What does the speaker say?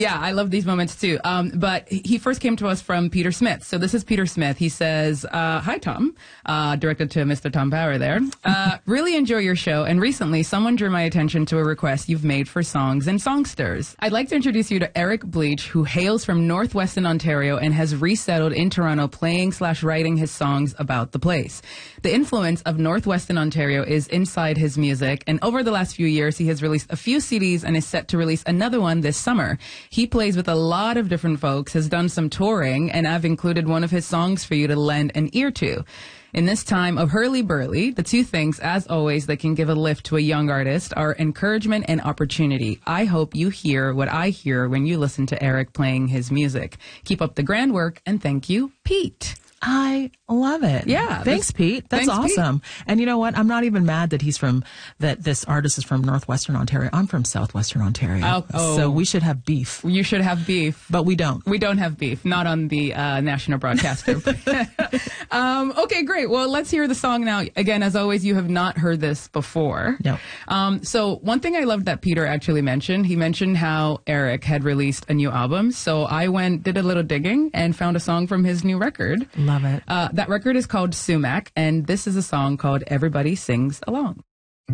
Yeah, I love these moments too. But he first came to us from Peter Smith. So this is Peter Smith. He says, hi, Tom, directed to Mr. Tom Power there. Really enjoy your show. And recently someone drew my attention to a request you've made for songs and songsters. I'd like to introduce you to Eric Bleach, who hails from Northwestern Ontario and has resettled in Toronto playing/writing his songs about the place. The influence of Northwestern Ontario is inside his music. And over the last few years, he has released a few CDs and is set to release another one this summer. He plays with a lot of different folks, has done some touring, and I've included one of his songs for you to lend an ear to. In this time of hurly-burly, the two things, as always, that can give a lift to a young artist are encouragement and opportunity. I hope you hear what I hear when you listen to Eric playing his music. Keep up the grand work, and thank you, Pete. I love it. Yeah. Thanks, Pete. That's awesome. Pete. And you know what? I'm not even mad that this artist is from Northwestern Ontario. I'm from Southwestern Ontario. Oh. So we should have beef. You should have beef. But we don't. We don't have beef. Not on the national broadcaster. Okay, great. Well, let's hear the song now. Again, as always, you have not heard this before. No. So one thing I loved that Peter actually mentioned, he mentioned how Eric had released a new album. So I did a little digging and found a song from his new record. Love it. That record is called Sumac, and this is a song called Everybody Sings Along.